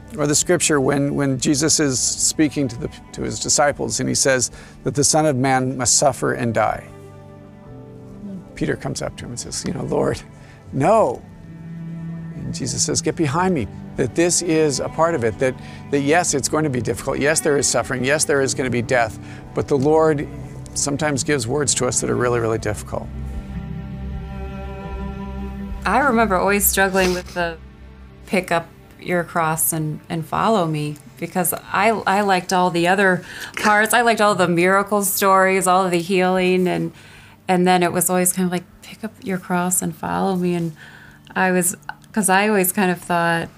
Or the scripture when Jesus is speaking to his disciples and he says that the Son of Man must suffer and die. Peter comes up to him and says, Lord, no. And Jesus says, get behind me. That this is a part of it, that yes, it's going to be difficult. Yes, there is suffering. Yes, there is going to be death. But the Lord sometimes gives words to us that are really, really difficult. I remember always struggling with the pick up your cross and follow me, because I liked all the other parts. I liked all the miracle stories, all of the healing, and then it was always kind of like, pick up your cross and follow me. And because I always kind of thought,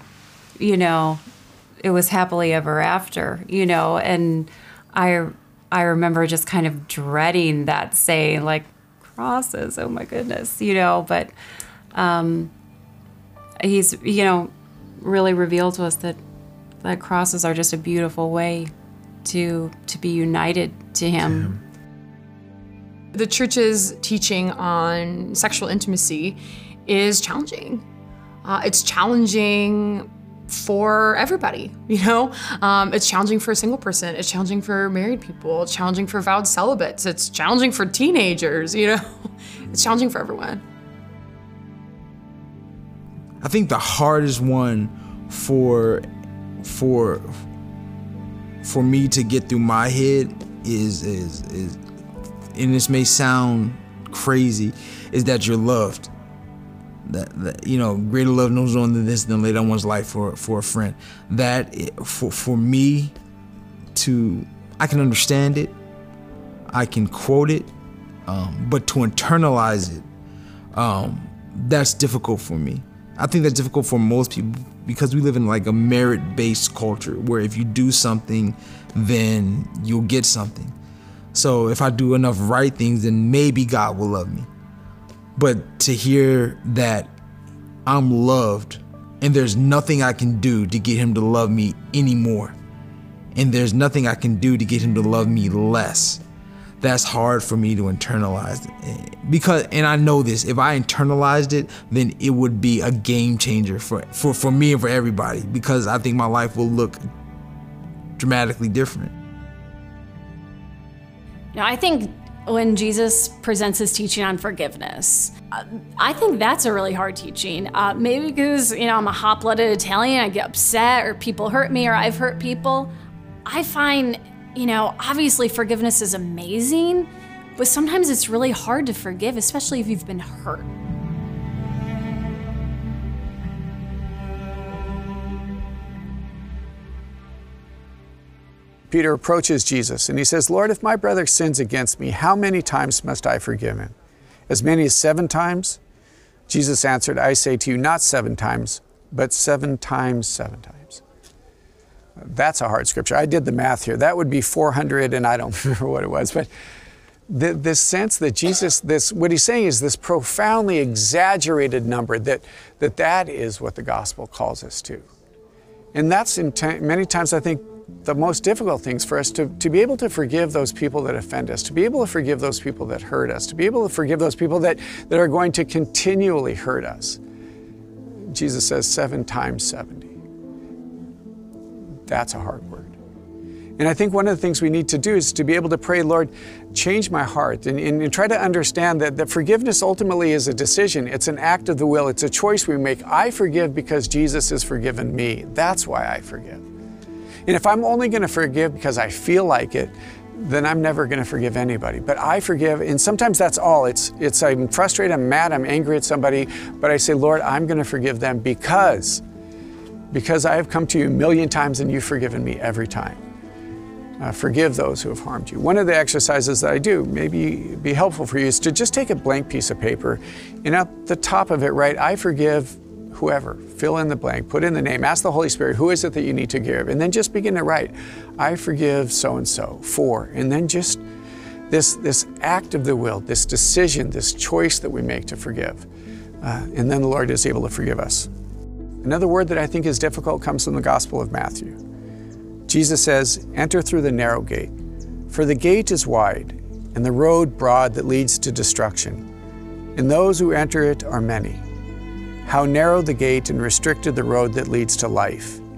it was happily ever after, and I remember just kind of dreading that saying, like, crosses, oh my goodness, but he's, really revealed to us that crosses are just a beautiful way to be united to him. The church's teaching on sexual intimacy is challenging. It's challenging for everybody, It's challenging for a single person. It's challenging for married people. It's challenging for vowed celibates. It's challenging for teenagers, It's challenging for everyone. I think the hardest one for me to get through my head is and this may sound crazy, is that you're loved. That greater love knows no one than this, than lay down one's life for a friend. That for me I can understand it, I can quote it, but to internalize it, that's difficult for me. I think that's difficult for most people because we live in like a merit-based culture where if you do something, then you'll get something. So if I do enough right things, then maybe God will love me. But to hear that I'm loved and there's nothing I can do to get him to love me anymore, and there's nothing I can do to get him to love me less, that's hard for me to internalize. And I know this, if I internalized it, then it would be a game changer for me and for everybody, because I think my life will look dramatically different. I think when Jesus presents his teaching on forgiveness, I think that's a really hard teaching. Maybe because, I'm a hot-blooded Italian, I get upset, or people hurt me, or I've hurt people. I find, obviously forgiveness is amazing, but sometimes it's really hard to forgive, especially if you've been hurt. Peter approaches Jesus and he says, Lord, if my brother sins against me, how many times must I forgive him? As many as 7 times? Jesus answered, I say to you, not 7 times, but 7 times 7 times. That's a hard scripture. I did the math here. That would be 400, and I don't remember what it was. But this sense that Jesus, what he's saying is this profoundly exaggerated number, that is what the gospel calls us to. And that's many times, I think, the most difficult things for us, to be able to forgive those people that offend us, to be able to forgive those people that hurt us, to be able to forgive those people that are going to continually hurt us. Jesus says 7 times 70. That's a hard word. And I think one of the things we need to do is to be able to pray, Lord, change my heart, and try to understand that forgiveness ultimately is a decision. It's an act of the will. It's a choice we make. I forgive because Jesus has forgiven me. That's why I forgive. And if I'm only going to forgive because I feel like it, then I'm never going to forgive anybody. But I forgive, and sometimes that's all. It's I'm frustrated, I'm mad, I'm angry at somebody, but I say, Lord, I'm going to forgive them because I have come to you a million times and you've forgiven me every time. Forgive those who have harmed you. One of the exercises that I do, maybe be helpful for you, is to just take a blank piece of paper and at the top of it write, I forgive whoever. Fill in the blank, put in the name, ask the Holy Spirit, who is it that you need to forgive? And then just begin to write, I forgive so-and-so for, and then just this act of the will, this decision, this choice that we make to forgive. And then the Lord is able to forgive us. Another word that I think is difficult comes from the Gospel of Matthew. Jesus says, enter through the narrow gate, for the gate is wide and the road broad that leads to destruction, and those who enter it are many. How narrow the gate and restricted the road that leads to life,